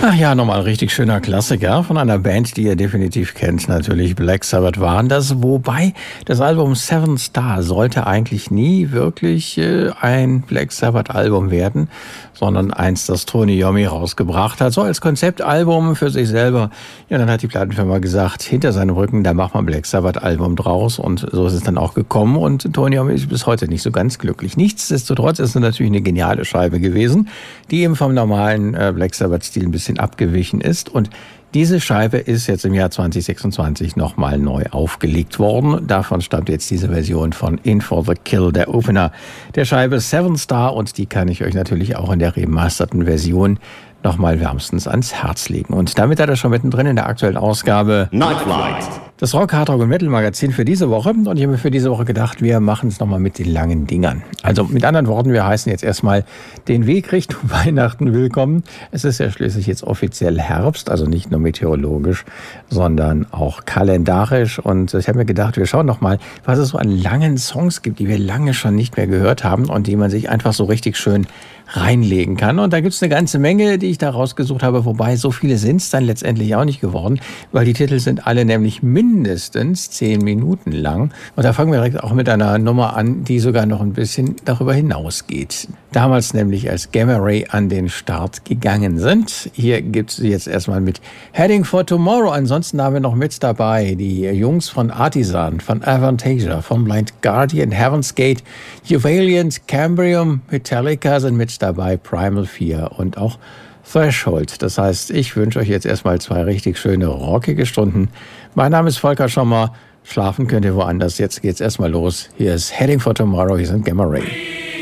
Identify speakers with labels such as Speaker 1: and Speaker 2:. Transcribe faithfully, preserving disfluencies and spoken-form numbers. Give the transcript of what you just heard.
Speaker 1: Ach ja, nochmal ein richtig schöner Klassiker von einer Band, die ihr definitiv kennt, natürlich Black Sabbath waren das. Wobei das Album Seven Star sollte eigentlich nie wirklich äh, ein Black Sabbath Album werden, sondern eins, das Tony Iommi rausgebracht hat, so als Konzeptalbum für sich selber. Ja, dann hat die Plattenfirma gesagt, hinter seinem Rücken, da macht man Black Sabbath Album draus, und so ist es dann auch gekommen, und Tony Iommi ist bis heute nicht so ganz glücklich. Nichtsdestotrotz ist es natürlich eine geniale Scheibe gewesen, die eben vom normalen äh, Black Sabbath Stil ein bisschen abgewichen ist, und diese Scheibe ist jetzt im Jahr zwanzig sechsundzwanzig nochmal neu aufgelegt worden. Davon stammt jetzt diese Version von In for the Kill, der Opener der Scheibe Seven Star, und die kann ich euch natürlich auch in der remasterten Version nochmal wärmstens ans Herz legen. Und damit hat er schon mittendrin in der aktuellen Ausgabe
Speaker 2: Nightflight,
Speaker 1: das Rock, Hard Rock und Metal Magazin für diese Woche. Und ich habe mir für diese Woche gedacht, wir machen es nochmal mit den langen Dingern. Also mit anderen Worten, wir heißen jetzt erstmal den Weg Richtung Weihnachten willkommen. Es ist ja schließlich jetzt offiziell Herbst, also nicht nur meteorologisch, sondern auch kalendarisch. Und ich habe mir gedacht, wir schauen nochmal, was es so an langen Songs gibt, die wir lange schon nicht mehr gehört haben und die man sich einfach so richtig schön reinlegen kann. Und da gibt es eine ganze Menge, die ich da rausgesucht habe, wobei so viele sind es dann letztendlich auch nicht geworden, weil die Titel sind alle nämlich mindestens zehn Minuten lang. Und da fangen wir direkt auch mit einer Nummer an, die sogar noch ein bisschen darüber hinausgeht. Damals nämlich, als Gamma Ray an den Start gegangen sind. Hier gibt es jetzt erstmal mit Heading for Tomorrow. Ansonsten haben wir noch mit dabei die Jungs von Artisan, von Avantasia, von Blind Guardian, Heaven's Gate, Juvaliant, Cambrium, Metallica sind mit dabei, Primal vier und auch Threshold. Das heißt, ich wünsche euch jetzt erstmal zwei richtig schöne, rockige Stunden. Mein Name ist Volker Schommer. Schlafen könnt ihr woanders. Jetzt geht's erstmal los. Hier ist Heading for Tomorrow. Hier sind Gamma Ray.